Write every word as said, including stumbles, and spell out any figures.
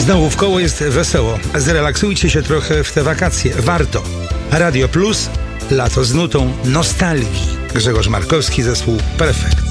Znowu w koło jest wesoło. Zrelaksujcie się trochę w te wakacje. Warto. Radio Plus, lato z nutą nostalgii. Grzegorz Markowski, zespół Perfekt.